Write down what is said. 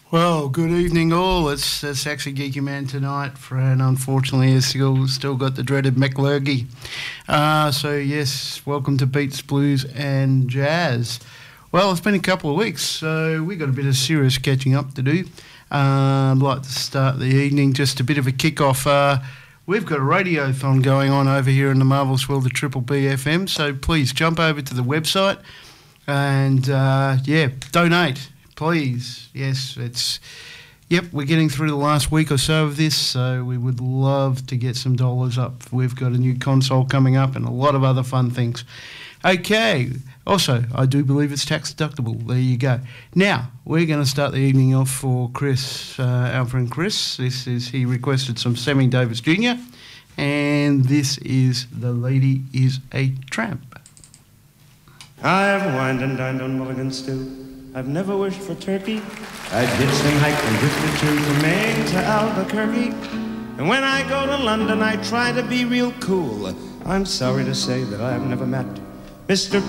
Well, good evening all. It's actually Geeky Man tonight, and unfortunately it's still got the dreaded McLurgy. So yes, welcome to Beats, Blues and Jazz. Well, it's been a couple of weeks, so we got a bit of serious catching up to do. I'd like to start the evening, just a bit of a kick-off. We've got a radiothon going on over here in the marvellous world of Triple B FM, so please jump over to the website and, donate. Please, yes, we're getting through the last week or so of this, so we would love to get some dollars up. We've got a new console coming up and a lot of other fun things. Okay, also, I do believe it's tax deductible. There you go. Now, we're going to start the evening off for Chris, our friend Chris. He requested some Sammy Davis Jr., and this is The Lady is a Tramp. I've wined and dined on mulligan stew. I've never wished for turkey. I did sing hike from Bristol to Maine to Albuquerque. And when I go to London, I try to be real cool. I'm sorry to say that I've never met Mr.